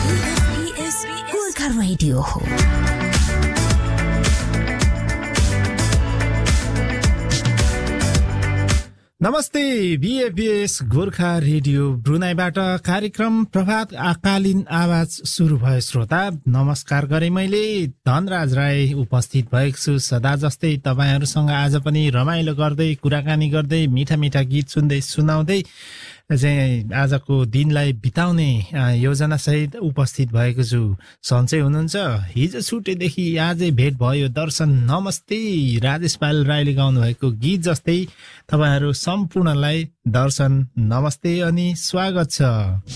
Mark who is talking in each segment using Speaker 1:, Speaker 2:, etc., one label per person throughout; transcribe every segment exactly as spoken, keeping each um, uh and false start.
Speaker 1: Gorkha radio हो।
Speaker 2: नमस्ते, BFS Gorkha radio ब्रुनाईबाट कार्यक्रम प्रभात आकालीन आवाज सुरु भयो। श्रोता नमस्कार गरे मैले धनराज राई उपस्थित भएको छु। सदा जस्तै तपाईहरुसँग आज पनि रमाइलो गर्दै कुराकानी गर्दै मिठा मिठा गीत सुन्दै सुनाउँदै चाहिँ आजको दिनलाई बिताउने योजना सहित उपस्थित भएको छु। सन्चै हुनुहुन्छ? हिजो छुटेदेखि आजै भेट भयो। दर्शन नमस्ते, राजेश पाल राईले गाउनु भएको गीत जस्तै तपाईहरु सम्पूर्णलाई दर्शन नमस्ते अनि स्वागत छ।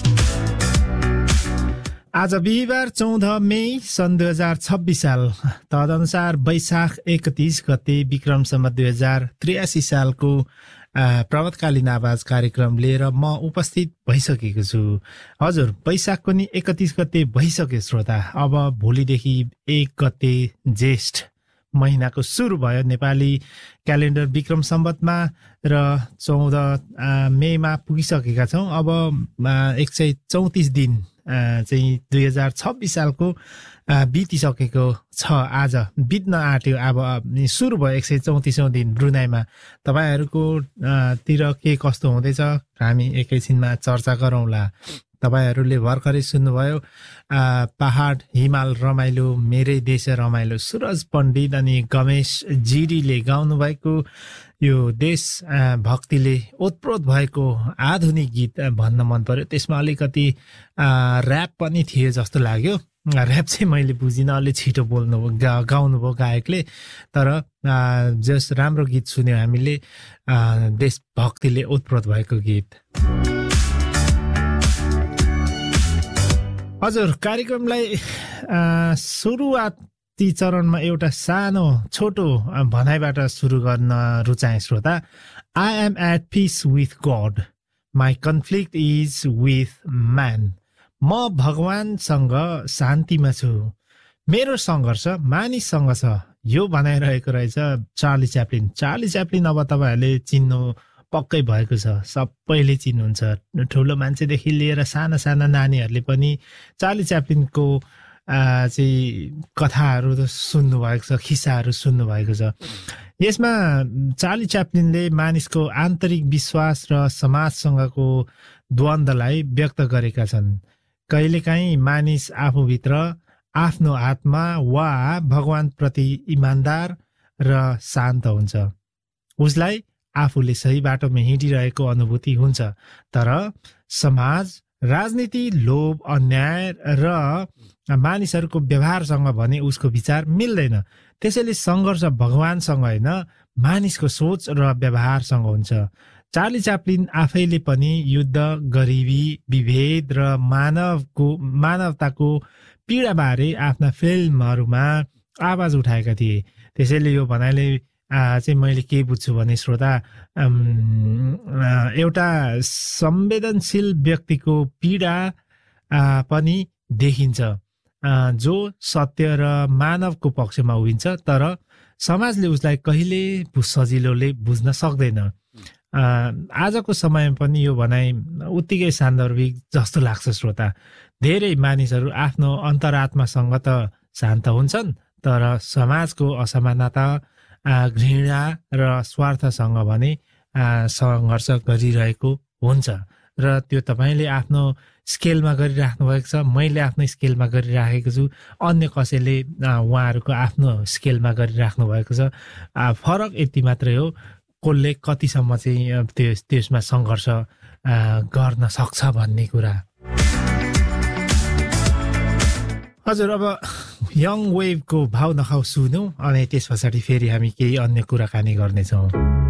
Speaker 2: आज बिहिबार चौध मई सन् दुई हजार छब्बीस साल, तदनुसार वैशाख एकतीस गते विक्रम सम्वत दुई हजार त्रियासी सालको प्रभातकालीन आवाज कार्यक्रम लिएर म उपस्थित भइसकेको छु। हजुर, वैशाखको नि एकतीस गते भइसक्यो श्रोता। अब भोलिदेखि एक गते ज्येष्ठ महिनाको सुरु भयो नेपाली क्यालेन्डर विक्रम सम्वतमा र चौध मेमा पुगिसकेका छौँ। अब एक सय चौतिस दिन चाहिँ दुई हजार छब्बीस सालको बितिसकेको छ। आज बित्न आँट्यो। अब सुरु भयो एक सय चौतिसौँ दिन ब्रुनाईमा। तपाईहरूको तिर के कस्तो हुँदैछ हामी एकैछिनमा चर्चा गरौँला। तपाईहरूले भर्खरै सुन्नुभयो पहाड हिमाल रमाइलो मेरै देश रमाइलो, सुरज पण्डित अनि गमेश जिरीले गाउनु भएको यो देश भक्तिले ओतप्रोत भएको आधुनिक गीत भन्न मन पर्यो। त्यसमा अलिकति ऱ्याप पनि थियो जस्तो लाग्यो। ऱ्याप चाहिँ मैले बुझिनँ, अलि छिटो बोल्नु गाउनु भयो गायकले। तर जस राम्रो गीत सुन्यो हामीले, देशभक्तिले ओतप्रोत भएको गीत। हजुर, कार्यक्रमलाई सुरुवाती चरणमा एउटा सानो छोटो भनाइबाट सुरु गर्न रुचाएँ श्रोता। I am at piece with God, my conflict is with man. म भगवानसँग शान्तिमा छु, मेरो सङ्घर्ष मानिससँग छ। यो भनाइरहेको रहेछ चार्ली च्याप्लिन। चार्ली च्याप्लिन अब तपाईँहरूले चिन्नु पक्कै भएको छ, सबैले चिन्नुहुन्छ। ठुलो मान्छेदेखि लिएर साना साना नानीहरूले पनि चार्ली च्याप्लिनको चाहिँ कथाहरू त सुन्नुभएको छ, किस्साहरू सुन्नुभएको छ। यसमा चार्ली च्याप्लिनले मानिसको आन्तरिक विश्वास र समाजसँगको द्वन्द्वलाई व्यक्त गरेका छन्। कहिलेकाहीँ मानिस आफूभित्र आफ्नो आत्मा वा भगवानप्रति इमान्दार र शान्त हुन्छ। उसलाई आफूले सही बाटोमा हिँडिरहेको अनुभूति हुन्छ। तर समाज, राजनीति, लोभ, अन्याय र मानिसहरूको व्यवहारसँग भने उसको विचार मिल्दैन। त्यसैले सङ्घर्ष भगवानसँग होइन, मानिसको सोच र व्यवहारसँग हुन्छ। चार्ली च्याप्लिन आफैले पनि युद्ध, गरिबी, विभेद र मानवको मानवताको पीडाबारे आफ्ना फिल्महरूमा आवाज उठाएका थिए। त्यसैले यो भनाइले चाहिँ मैले के बुझ्छु भने श्रोता, एउटा संवेदनशील व्यक्तिको पीडा पनि देखिन्छ, जो सत्य र मानवको पक्षमा उभिन्छ। तर समाजले उसलाई कहिले सजिलोले बुझ्न सक्दैन। आजको समयमा पनि यो भनाइ उत्तिकै सान्दर्भिक जस्तो लाग्छ श्रोता। धेरै मानिसहरू आफ्नो अन्तरात्मासँग त शान्त हुन्छन्, तर समाजको असमानता, घृणा र स्वार्थसँग भने सङ्घर्ष गरिरहेको हुन्छ। र त्यो तपाईँले आफ्नो स्केलमा गरिराख्नु भएको छ, मैले आफ्नो स्केलमा गरिराखेको छु, अन्य कसैले उहाँहरूको आफ्नो स्केलमा गरिराख्नु भएको छ। फरक यति मात्रै हो, कसले कतिसम्म चाहिँ त्यस त्यसमा सङ्घर्ष गर्न सक्छ भन्ने कुरा। हजुर, अब यङ वेभको भाव नखाउ सुनौँ अनि त्यस पछाडि फेरि हामी केही अन्य कुराकानी गर्नेछौँ।